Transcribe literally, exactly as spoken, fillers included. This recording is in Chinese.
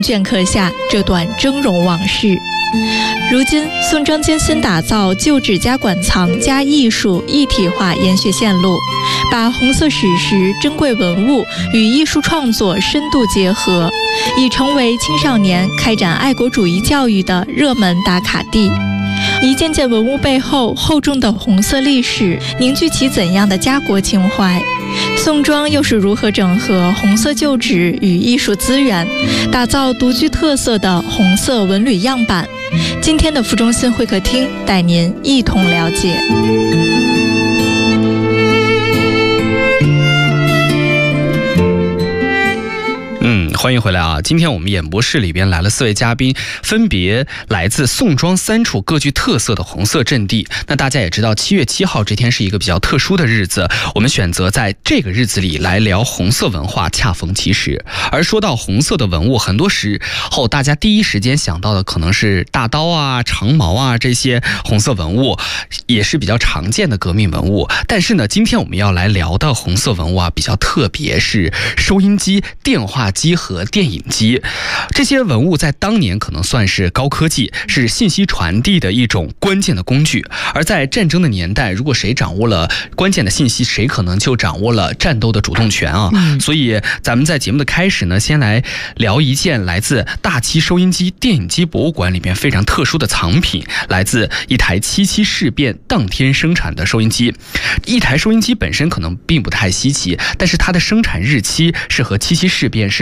镌刻下这段峥嵘往事。如今，宋庄艰辛打造旧址加馆藏加艺术一体化研学线路，把红色史实、珍贵文物与艺术创作深度结合，已成为青少年开展爱国主义教育的热门打卡地。一件件文物背后厚重的红色历史，凝聚起怎样的家国情怀？宋庄又是如何整合红色旧址与艺术资源，打造独具特色的红色文旅样板？今天的副中心会客厅带您一同了解。 嗯，欢迎回来啊！今天我们演播室里边来了四位嘉宾，分别来自宋庄三处各具特色的红色阵地。那大家也知道，七月七号这天是一个比较特殊的日子，我们选择在这个日子里来聊红色文化，恰逢其时。而说到红色的文物，很多时候大家第一时间想到的可能是大刀啊、长矛啊这些红色文物，也是比较常见的革命文物。但是呢，今天我们要来聊的红色文物啊，比较特别，是收音机、电话机和电影机。这些文物在当年可能算是高科技，是信息传递的一种关键的工具。而在战争的年代，如果谁掌握了关键的信息，谁可能就掌握了战斗的主动权啊。嗯、所以咱们在节目的开始呢，先来聊一件来自大七收音机电影机博物馆里面非常特殊的藏品，来自一台七七事变当天生产的收音机。一台收音机本身可能并不太稀奇，但是它的生产日期是和七七事变是